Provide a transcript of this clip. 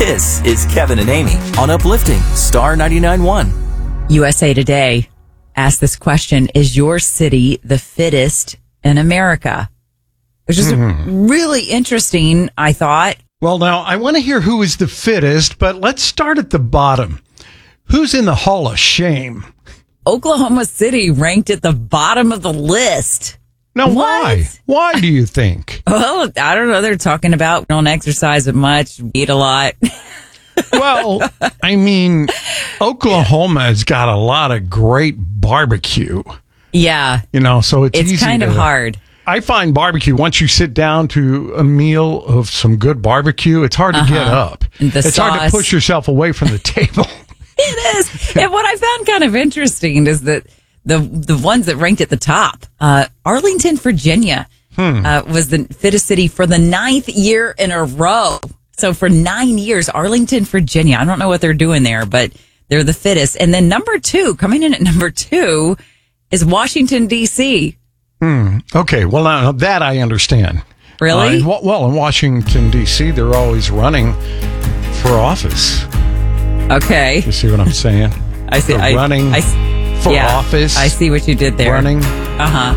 This is Kevin and Amy on Uplifting Star 99.1. USA Today asked this question: is your city the fittest in America? Which is really interesting, I thought. Well, now, I want to hear who is the fittest, but let's start at the bottom. Who's in the Hall of Shame? Oklahoma City ranked at the bottom of the list. Now, What? why? Why do you think? Well, I don't know. They're talking about don't exercise much, eat a lot. Well, I mean, Oklahoma has got a lot of great barbecue. Yeah. You know, so it's easy kind of hard. I find barbecue, once you sit down to a meal of some good barbecue, it's hard to get up. And the it's hard to sauce. push yourself away from the table. It is. And what I found kind of interesting is that the ones that ranked at the top, Arlington, Virginia, was the fittest city for the 9th year in a row. So for 9 years, Arlington, Virginia, I don't know what they're doing there, but they're the fittest. And then coming in at number 2 is Washington, D.C. Okay, well, now that I understand. Really? Well, in Washington, D.C., they're always running for office. Okay. You see what I'm saying? I see. They're running for office. I see what you did there. Running. Uh-huh.